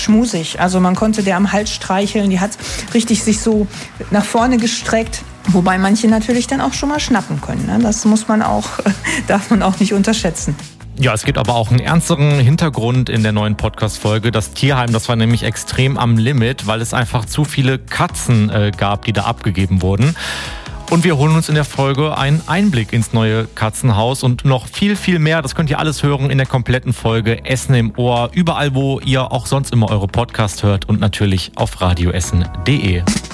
schmusig. Also man konnte der am Hals streicheln, die hat richtig sich so nach vorne gestreckt. Wobei manche natürlich dann auch schon mal schnappen können. Ne? Das darf man auch nicht unterschätzen. Ja, es gibt aber auch einen ernsteren Hintergrund in der neuen Podcast-Folge. Das Tierheim, das war nämlich extrem am Limit, weil es einfach zu viele Katzen gab, die da abgegeben wurden. Und wir holen uns in der Folge einen Einblick ins neue Katzenhaus und noch viel, viel mehr. Das könnt ihr alles hören in der kompletten Folge Essen im Ohr. Überall, wo ihr auch sonst immer eure Podcast hört und natürlich auf radioessen.de.